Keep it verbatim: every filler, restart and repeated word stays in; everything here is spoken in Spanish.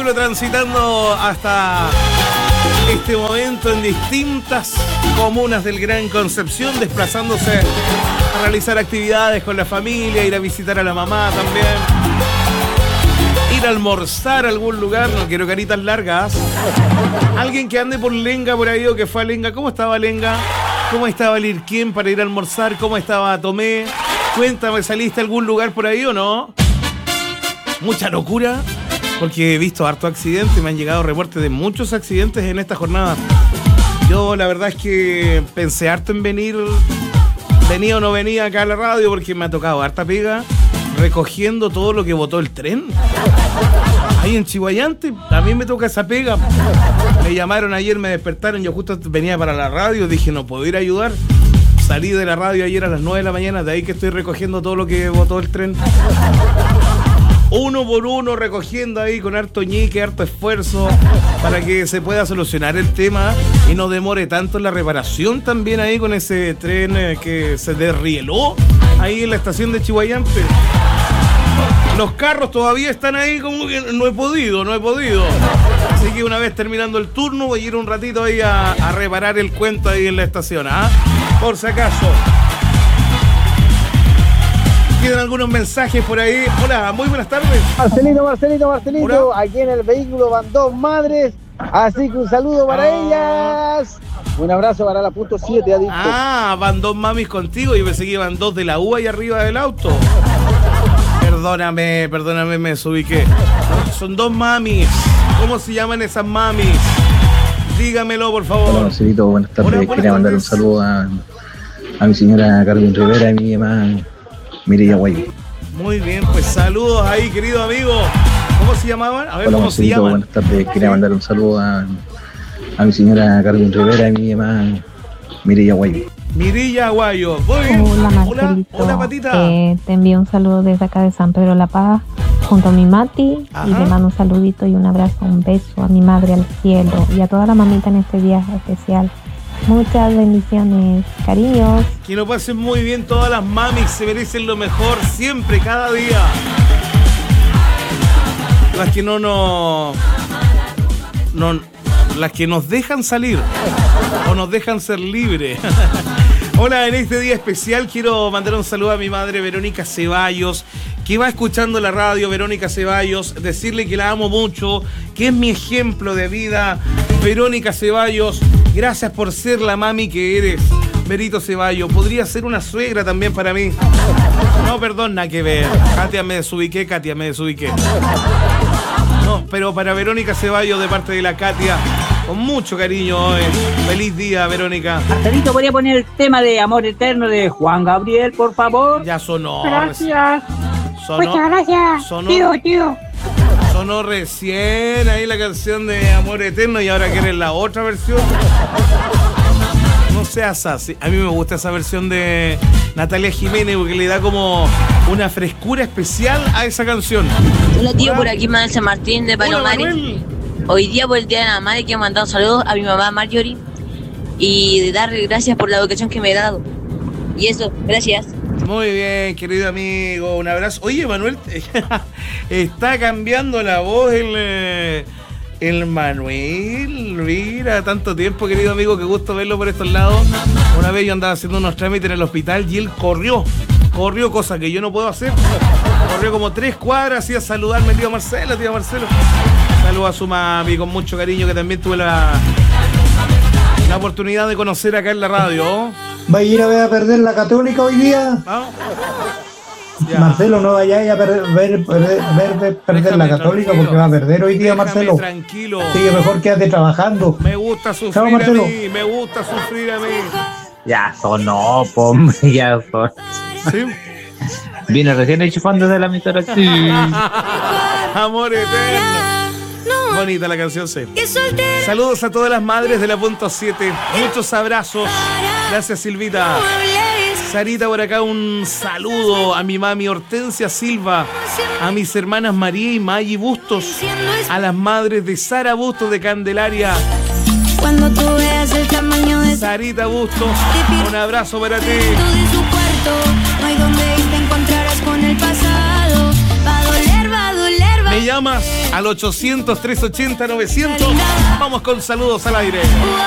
pueblo transitando hasta este momento en distintas comunas del Gran Concepción, desplazándose a realizar actividades con la familia, ir a visitar a la mamá también, ir a almorzar a algún lugar, no quiero caritas largas. Alguien que ande por Lenga por ahí o que fue a Lenga, ¿cómo estaba Lenga? ¿Cómo estaba Lirquén para ir a almorzar? ¿Cómo estaba Tomé? Cuéntame, ¿saliste a algún lugar por ahí o no? Mucha locura, porque he visto harto accidente, me han llegado reportes de muchos accidentes en esta jornada. Yo la verdad es que pensé harto en venir, venía o no venía acá a la radio, porque me ha tocado harta pega recogiendo todo lo que botó el tren. Ahí en Chihuayante, a mí me toca esa pega. Me llamaron ayer, me despertaron, yo justo venía para la radio, dije no puedo ir a ayudar. Salí de la radio ayer a las nueve de la mañana, de ahí que estoy recogiendo todo lo que botó el tren. Uno por uno recogiendo ahí con harto ñique, harto esfuerzo para que se pueda solucionar el tema y no demore tanto la reparación también ahí con ese tren que se desrieló ahí en la estación de Chihuayante. Los carros todavía están ahí como que no he podido, no he podido. Así que una vez terminando el turno voy a ir un ratito ahí a, a reparar el cuento ahí en la estación, ¿ah? Por si acaso. ¿Tienen algunos mensajes por ahí? Hola, muy buenas tardes. Marcelito, Marcelito, Marcelito. Hola. Aquí en el vehículo van dos madres, así que un saludo para ah. ellas. Un abrazo para la punto siete, adicto. Ah, van dos mamis contigo y pensé que iban dos de la U ahí arriba del auto. Perdóname, perdóname, me desubiqué. Son dos mamis. ¿Cómo se llaman esas mamis? Dígamelo, por favor. Hola, Marcelito, buenas tardes. Hola, buenas Quería mandar tardes. un saludo a, a mi señora Carmen Rivera y mi mamá Mireya Guayo. Muy bien, pues saludos ahí, querido amigo. ¿Cómo se llamaban? A ver, Hola, ¿cómo Marcelito, se llaman? buenas tardes. Quería mandar un saludo a, a mi señora Carmen Rivera y mi mamá Mireya Guayo. Mirilla Aguayo. Muy bien. Hola, Marcelito. Hola, hola, Patita. Eh, te envío un saludo desde acá de San Pedro La Paz junto a mi Mati. Ajá. Y le mando un saludito y un abrazo, un beso a mi madre al cielo y a toda la mamita en este viaje especial. Muchas bendiciones, cariños. Que lo pasen muy bien todas las mamis, se merecen lo mejor siempre, cada día. Las que no nos... No, las que nos dejan salir o nos dejan ser libres. Hola, en este día especial quiero mandar un saludo a mi madre Verónica Ceballos, que va escuchando la radio. Verónica Ceballos, decirle que la amo mucho, que es mi ejemplo de vida. Verónica Ceballos, gracias por ser la mami que eres. Verito Ceballos, podría ser una suegra también para mí. No, perdón, nada que ver. Katia, me desubiqué, Katia, me desubiqué. No, pero para Verónica Ceballos, de parte de la Katia, con mucho cariño hoy. Feliz día, Verónica. Marcelito, ¿podría poner el tema de Amor Eterno de Juan Gabriel, por favor? Ya sonó. Gracias. Sonó, Muchas gracias. sonó, Tío, tío. sonó recién ahí la canción de Amor Eterno y ahora quieren la otra versión. No seas así. A mí me gusta esa versión de Natalia Jiménez porque le da como una frescura especial a esa canción. Hola tío, Hola. por aquí Manuel San Martín de Hola, Palomares. Manuel. Hoy día por el Día de la Madre quiero mandar un saludo a mi mamá Marjorie y darle gracias por la educación que me ha dado. Y eso, gracias. Muy bien, querido amigo, un abrazo. Oye, Manuel, está cambiando la voz el, eh, el Manuel. Mira, tanto tiempo, querido amigo, qué gusto verlo por estos lados. Una vez yo andaba haciendo unos trámites en el hospital y él corrió, corrió, cosa que yo no puedo hacer. Corrió como tres cuadras y a saludarme, tío Marcelo, tío Marcelo. Saludos a su mami con mucho cariño, que también tuve la, la oportunidad de conocer acá en la radio. ¿Va a ir a ver a perder la Católica hoy día? ¿Ah? Ya. Marcelo, no vayáis a perder, ver, perder, ver- ver- perder Déjame la Católica tranquilo. porque va a perder hoy día, Déjame Marcelo. tranquilo. Así que mejor quédate trabajando. Me gusta sufrir Chao, a Marcelo. mí, me gusta sufrir a mí. Ya sonó, pom, ya sonó. ¿Sí? Vine recién enchufando de la emisora. Sí. Amor eterno. Bonita la canción, sí. Saludos a todas las madres de la punto siete. Muchos abrazos. Gracias, Silvita. Sarita, por acá un saludo a mi mami Hortensia Silva, a mis hermanas María y Maggie Bustos, a las madres de Sara Bustos de Candelaria. Cuando tú veas el tamaño de Sarita Bustos, un abrazo para ti. de su cuarto, no hay donde ir te encontrarás con el pasado. Va a doler, va a doler, va a Me Me llamas al ochocientos, trescientos ochenta, novecientos. Vamos con saludos al aire.